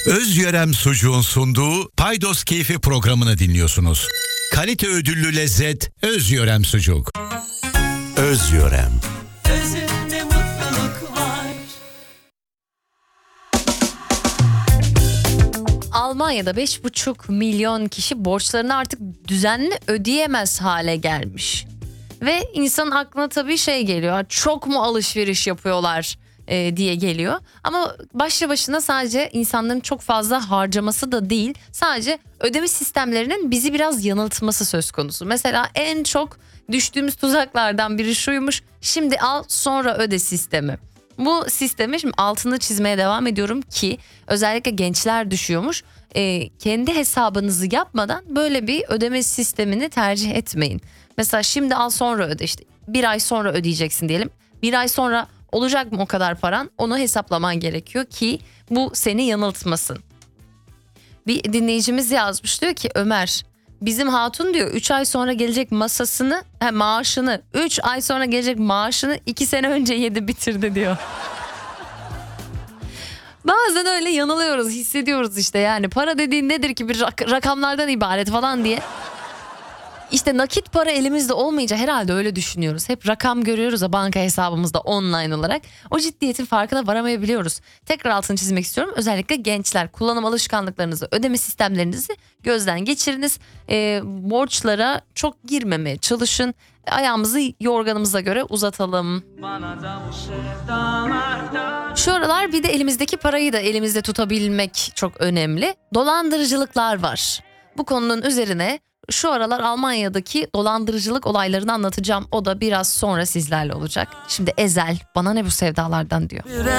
Özyörem Sucuğun sunduğu Paydos Keyfi programını dinliyorsunuz. Kalite ödüllü lezzet Özyörem Sucuk. Özyörem. Özünde mutluluk var. Almanya'da 5,5 milyon kişi borçlarını artık düzenli ödeyemez hale gelmiş. Ve insanın aklına tabii şey geliyor, çok mu alışveriş yapıyorlar diye geliyor. Ama başlı başına sadece insanların çok fazla harcaması da değil, sadece ödeme sistemlerinin bizi biraz yanıltması söz konusu. Mesela en çok düştüğümüz tuzaklardan biri şuymuş: şimdi al sonra öde sistemi. Bu sistemi şimdi altını çizmeye devam ediyorum ki özellikle gençler düşüyormuş. Kendi hesabınızı yapmadan böyle bir ödeme sistemini tercih etmeyin. Mesela şimdi al sonra öde, işte bir ay sonra ödeyeceksin diyelim. Bir ay sonra olacak mı o kadar paran, onu hesaplaman gerekiyor ki bu seni yanıltmasın. Bir dinleyicimiz yazmış, diyor ki Ömer, bizim hatun diyor 3 ay sonra gelecek maaşını 3 ay sonra gelecek maaşını 2 sene önce yedi bitirdi diyor. Bazen öyle yanılıyoruz, hissediyoruz işte, yani para dediğin nedir ki, bir rakamlardan ibaret falan diye. İşte nakit para elimizde olmayınca herhalde öyle düşünüyoruz. Hep rakam görüyoruz ya banka hesabımızda online olarak. O ciddiyetin farkına varamayabiliyoruz. Tekrar altını çizmek istiyorum. Özellikle gençler, kullanım alışkanlıklarınızı, ödeme sistemlerinizi gözden geçiriniz. Borçlara çok girmemeye çalışın. Ayağımızı yorganımıza göre uzatalım. Şu aralar bir de elimizdeki parayı da elimizde tutabilmek çok önemli. Dolandırıcılıklar var. Bu konunun üzerine şu aralar Almanya'daki dolandırıcılık olaylarını anlatacağım. O da biraz sonra sizlerle olacak. Şimdi Ezel bana ne bu sevdalardan diyor.